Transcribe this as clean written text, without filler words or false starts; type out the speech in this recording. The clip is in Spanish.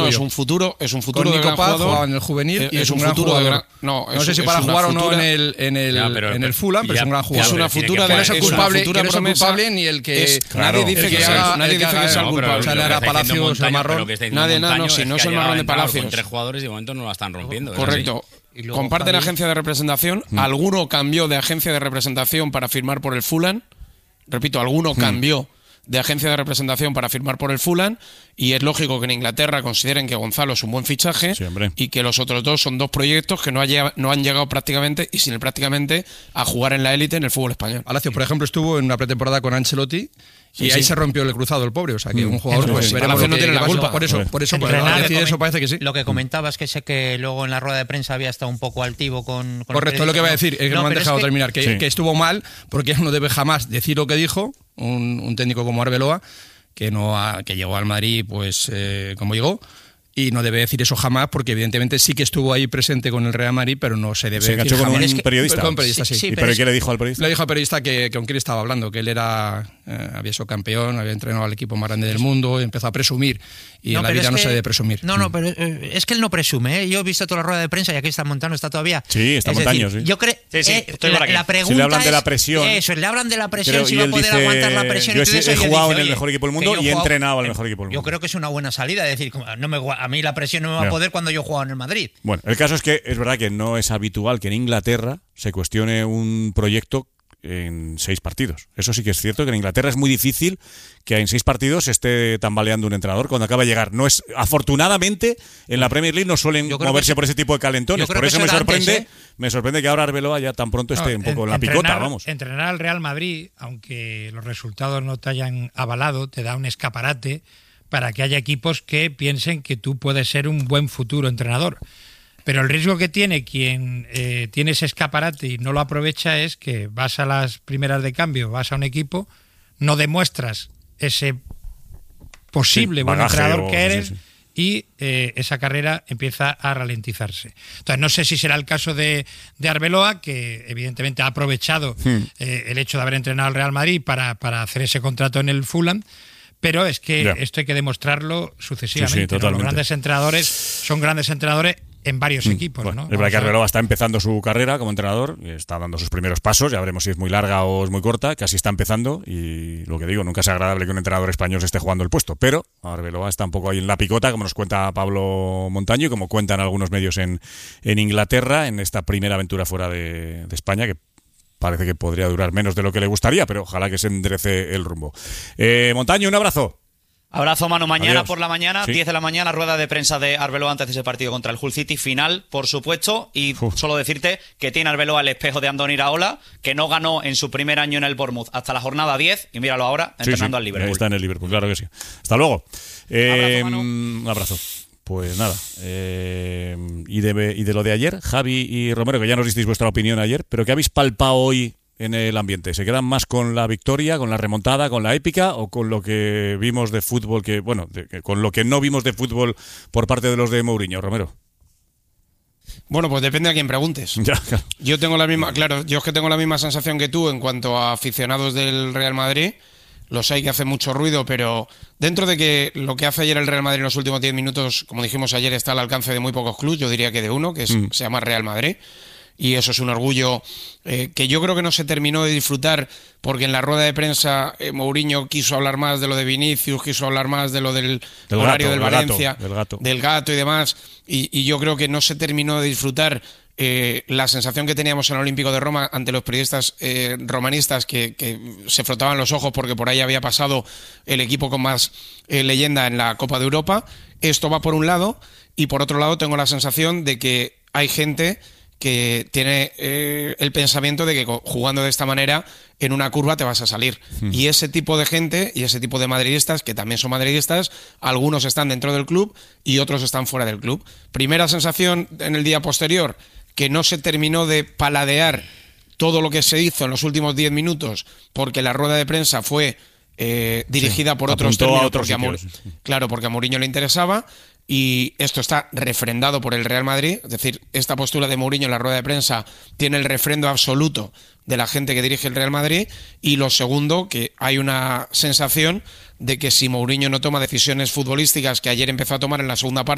es un futuro Con de Nico gran Paz jugador. jugaba en el juvenil y es un gran futuro de jugador. gran, no sé si para jugar o no en el Fulham, pero es un gran jugador. Es una futura de no es el culpable, futura que no es el promesa. culpable ni el que Nadie dice que sea el culpable. O sea, no era Palacios el marrón. Nadie, no, si no es el marrón de Palacios. Con 3 jugadores y de momento no la están rompiendo. Correcto. Comparten agencia de representación. Alguno cambió de agencia de representación para firmar por el Fulham. Repito, alguno cambió de agencia de representación para firmar por el Fulham, y es lógico que en Inglaterra consideren que Gonzalo es un buen fichaje, sí, y que los otros dos son dos proyectos que no han llegado prácticamente, y sin el prácticamente, a jugar en la élite en el fútbol español. Palacios, por ejemplo, estuvo en una pretemporada con Ancelotti y ahí se rompió el cruzado el pobre, o sea que un jugador pues veremos no tiene la culpa. Por eso eso parece que sí. Lo que comentabas, que sé que luego en la rueda de prensa había estado un poco altivo con correcto, es lo que voy a decir, es que no me han dejado terminar, que estuvo mal, porque no debe jamás decir lo que dijo un técnico como Arbeloa, que llegó al Madrid pues como llegó, y no debe decir eso jamás, porque evidentemente sí que estuvo ahí presente con el Real Madrid, pero no se debe decir con jamás. un periodista. Con un periodista, sí. ¿Y pero qué le dijo al periodista? Le dijo al periodista que con quién estaba hablando, que él era había sido campeón, había entrenado al equipo más grande del mundo, empezó a presumir, y en la vida no se debe presumir. No, pero es que él no presume, ¿eh? Yo he visto toda la rueda de prensa y aquí está Montano, está todavía. Sí, está Montaño, sí. Yo creo la pregunta si le hablan de la presión. Eso, le hablan de la presión, si va a poder aguantar la presión. Yo he jugado en el mejor equipo del mundo y he entrenado al mejor equipo del mundo. Yo creo que es una buena salida, es decir, a mí la presión no me va a poder cuando yo he jugado en el Madrid. Bueno, el caso es que es verdad que no es habitual que en Inglaterra se cuestione un proyecto en 6 partidos. Eso sí que es cierto, que en Inglaterra es muy difícil que en 6 partidos esté tambaleando un entrenador cuando acaba de llegar. No es, afortunadamente, en la Premier League no suelen moverse por ese tipo de calentones. Por eso me sorprende que ahora Arbeloa ya tan pronto esté un poco en la picota, vamos. Entrenar al Real Madrid, aunque los resultados no te hayan avalado, te da un escaparate para que haya equipos que piensen que tú puedes ser un buen futuro entrenador. Pero el riesgo que tiene quien tiene ese escaparate y no lo aprovecha es que vas a las primeras de cambio, vas a un equipo, no demuestras ese posible buen entrenador que eres y esa carrera empieza a ralentizarse. Entonces no sé si será el caso de Arbeloa, que evidentemente ha aprovechado el hecho de haber entrenado al Real Madrid para hacer ese contrato en el Fulham. Pero es que esto hay que demostrarlo sucesivamente. ¿no? Los grandes entrenadores son grandes entrenadores en varios equipos. Bueno, ¿no? Es verdad que Arbeloa está empezando su carrera como entrenador, está dando sus primeros pasos, ya veremos si es muy larga o es muy corta, casi está empezando, y lo que digo, nunca es agradable que un entrenador español se esté jugando el puesto, pero Arbeloa está un poco ahí en la picota, como nos cuenta Pablo Montaño y como cuentan algunos medios en Inglaterra, en esta primera aventura fuera de España, que parece que podría durar menos de lo que le gustaría, pero ojalá que se enderece el rumbo. Montaño, un abrazo. Abrazo, Manu. Mañana Adiós. por la mañana, 10 de la mañana, rueda de prensa de Arbeloa antes de ese partido contra el Hull City, final, por supuesto, y solo decirte que tiene Arbeloa el espejo de Andoni Iraola, que no ganó en su primer año en el Bournemouth hasta la jornada 10, y míralo ahora, entrenando al Liverpool. Está en el Liverpool, claro que sí. Hasta luego. Abrazo, Manu. Un abrazo. Pues nada, y de lo de ayer, Javi y Romero, que ya nos disteis vuestra opinión ayer, pero ¿qué habéis palpado hoy en el ambiente? ¿Se quedan más con la victoria, con la remontada, con la épica, o con lo que vimos de fútbol, con lo que no vimos de fútbol por parte de los de Mourinho, Romero? Bueno, pues depende a quién preguntes. Claro. Yo tengo la misma, yo es que tengo la misma sensación que tú en cuanto a aficionados del Real Madrid. Los hay que hacen mucho ruido, pero dentro de que lo que hace ayer el Real Madrid en los últimos 10 minutos, como dijimos ayer, está al alcance de muy pocos clubes, yo diría que de uno, que se llama Real Madrid. Y eso es un orgullo que yo creo que no se terminó de disfrutar, porque en la rueda de prensa Mourinho quiso hablar más de lo de Vinicius, quiso hablar más de lo del horario del Valencia, del gato y demás, y yo creo que no se terminó de disfrutar la sensación que teníamos en el Olímpico de Roma ante los periodistas romanistas que se frotaban los ojos porque por ahí había pasado el equipo con más leyenda en la Copa de Europa. Esto va por un lado, y por otro lado tengo la sensación de que hay gente que tiene el pensamiento de que jugando de esta manera en una curva te vas a salir. Y ese tipo de gente y ese tipo de madridistas, que también son madridistas, algunos están dentro del club y otros están fuera del club. Primera sensación en el día posterior, que no se terminó de paladear todo lo que se hizo en los últimos 10 minutos, porque la rueda de prensa fue dirigida por otros términos, porque a Mourinho le interesaba. Y esto está refrendado por el Real Madrid, es decir, esta postura de Mourinho en la rueda de prensa tiene el refrendo absoluto de la gente que dirige el Real Madrid. Y lo segundo, que hay una sensación de que si Mourinho no toma decisiones futbolísticas que ayer empezó a tomar en la segunda parte,